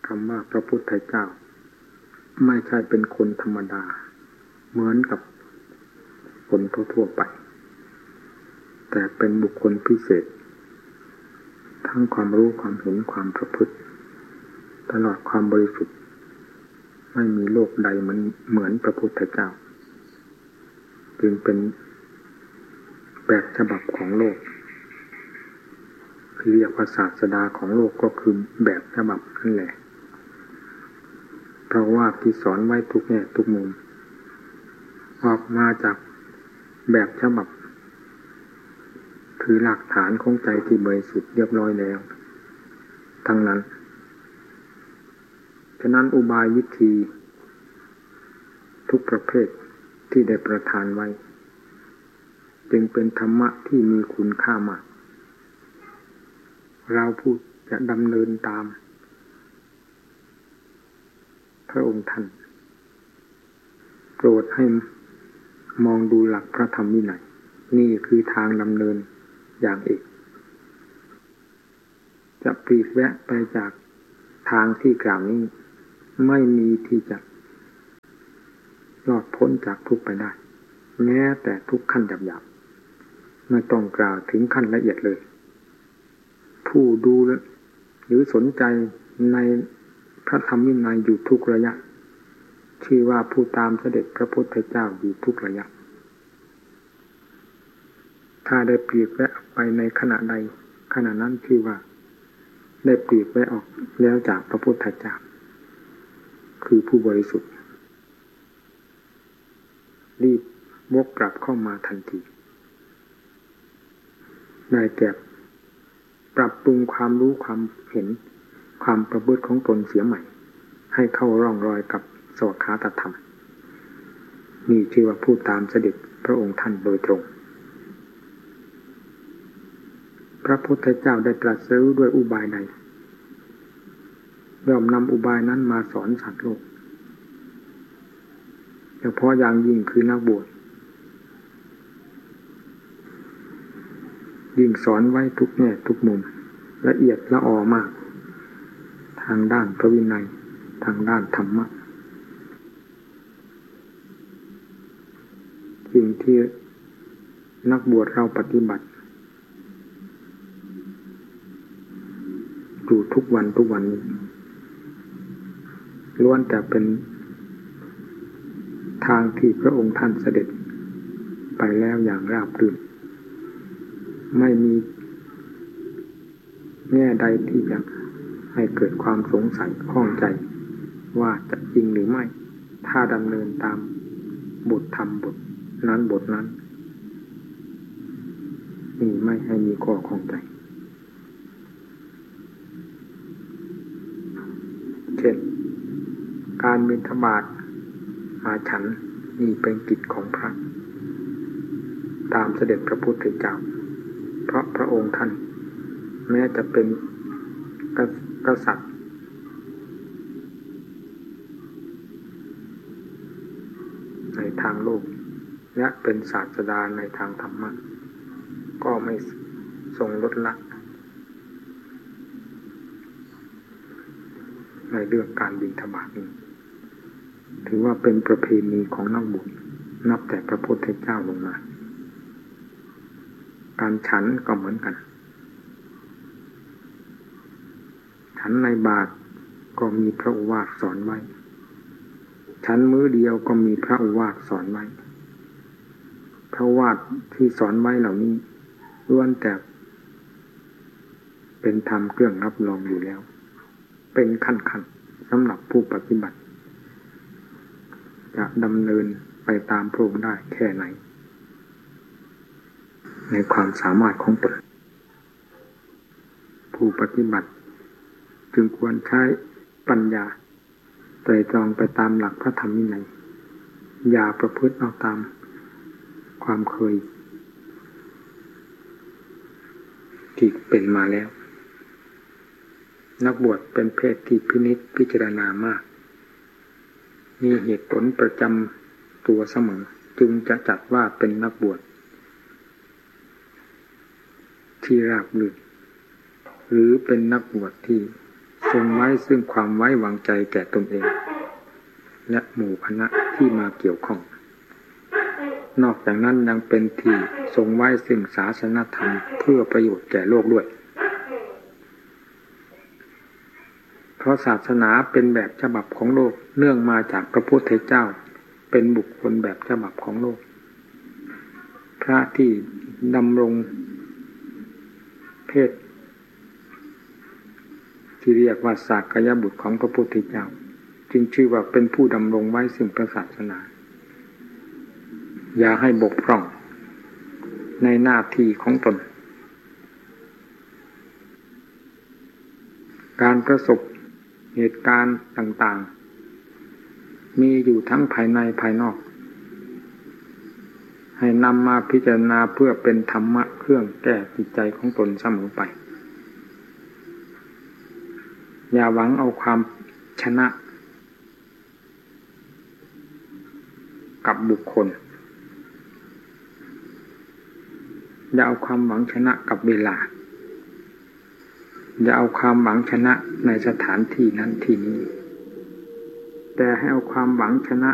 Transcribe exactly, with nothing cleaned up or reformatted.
คำว่าพระพุทธเจ้าไม่ใช่เป็นคนธรรมดาเหมือนกับคนทั่วๆไปแต่เป็นบุคคลพิเศษทั้งความรู้ความเห็นความประพฤติตลอดความบริสุทธิ์ไม่มีโลกใดมันเหมือนพระพุทธเจ้าจึงเป็นแบบฉบับของโลกเรียกว่าศาสดาของโลกก็คือแบบฉบับนั่นแหละเพราะว่าที่สอนไว้ทุกแง่ทุกมุมออกมาจากแบบฉบับคือหลักฐานของใจที่บริสุทธิ์เรียบร้อยแล้วทั้งนั้นฉะนั้นอุบายวิธีทุกประเภทที่ได้ประทานไว้จึงเป็นธรรมะที่มีคุณค่ามากเราผู้จะดำเนินตามพระองค์ท่านโปรดให้มองดูหลักพระธรรมวินัยนี่คือทางดำเนินอย่างเอกจะปลีกแวะไปจากทางที่กล่าวนี้ไม่มีที่จะรอดพ้นจากทุกข์ไปได้แม้แต่ทุกขั้นหยาบๆไม่ต้องกล่าวถึงขั้นละเอียดเลยผู้ดูหรือสนใจในพระธรรมวินัยอยู่ทุกระยะชื่อว่าผู้ตามเสด็จพระพุทธเจ้าอยู่ทุกระยะถ้าได้ปลีกแวะไปในขณะใดขณะนั้นชื่อว่าได้ปลีกแวะออกแล้วจากพระพุทธเจ้าคือผู้บริสุทธิ์รีบวกกลับเข้ามาทันทีได้แก่ปรับปรุงความรู้ความเห็นความประพฤติของตนเสียใหม่ให้เข้าร่องรอยกับสวขาตธรรมนี่ชื่อว่าผู้ตามเสด็จพระองค์ท่านโดยตรงพระพุทธเจ้าได้ตรัสรู้ด้วยอุบายใดย่อมนำอุบายนั้นมาสอนสัตว์โลกเฉพาะอย่างยิ่งคือนักบวชยิ่งสอนไว้ทุกแง่ทุกมุมละเอียดละออมากทางด้านพระวินัยทางด้านธรรมะสิ่งที่นักบวชเราปฏิบัติอยู่ทุกวันทุกวันนี้ล้วนแต่เป็นทางที่พระองค์ท่านเสด็จไปแล้วอย่างราบรื่นไม่มีแง่ใดที่จะให้เกิดความสงสัยข้องใจว่าจะจริงหรือไม่ถ้าดำเนินตามบทธรรมบทนั้นบทนั้นนี่ไม่ให้มีข้อข้องใจเช่นการบิณฑบาตมาฉันนี่เป็นกิจของพระตามเสด็จพระพุทธเจ้าเพราะพระองค์ท่านแม้จะเป็นกษัตริย์ในทางโลกและเป็นศาสดาในทางธรรมะก็ไม่ทรงลดละในเรื่องการบิณฑบาตนี้ถือว่าเป็นประเพณีของนักบวชนับแต่พระพุทธเจ้าลงมาการฉันก็เหมือนกันฉันในบาตรก็มีพระโอวาทสอนไว้ฉันมื้อเดียวก็มีพระโอวาทสอนไว้พระโอวาทที่สอนไว้เหล่านี้ล้วนแต่เป็นธรรมเครื่องรับรองอยู่แล้วเป็นขั้นๆสำหรับผู้ปฏิบัติจะดำเนินไปตามพระองค์ได้แค่ไหนในความสามารถของตนผู้ปฏิบัติจึงควรใช้ปัญญาไตร่ตรองไปตามหลักพระธรรมวินัยอย่าประพฤติเอาตามความเคยที่เป็นมาแล้วนักบวชเป็นเพศที่พินิจพิจารณามากมีเหตุผลประจำตัวเสมอจึงจะจัดว่าเป็นนักบวชที่ราบรื่นหรือเป็นนักบวชที่สทรงไว้ซึ่งความไว้วางใจแก่ตนเองและหมู่คณะที่มาเกี่ยวข้องนอกจากนั้นยังเป็นที่ทรงไว้ซึ่งศาสนธรรมเพื่อประโยชน์แก่โลกด้วยเพราะศาสนาเป็นแบบฉบับของโลกเนื่องมาจากพระพุทธเจ้าเป็นบุคคลแบบฉบับของโลกพระที่ดำรงเพศที่เรียกว่าสากยบุตรของพระพุทธเจ้าจึงชื่อว่าเป็นผู้ดำรงไว้ซึ่งพระศาสนาอย่าให้บกพร่องในหน้าที่ของตนการประสบเหตุการณ์ต่างๆมีอยู่ทั้งภายในภายนอกให้นำมาพิจารณาเพื่อเป็นธรรมะเครื่องแก้จิตใจของตนเสมอไปอย่าหวังเอาความชนะกับบุคคลอย่าเอาความหวังชนะกับเวลาอย่าเอาความหวังชนะในสถานที่นั้นที่นี้แต่ให้เอาความหวังชนะ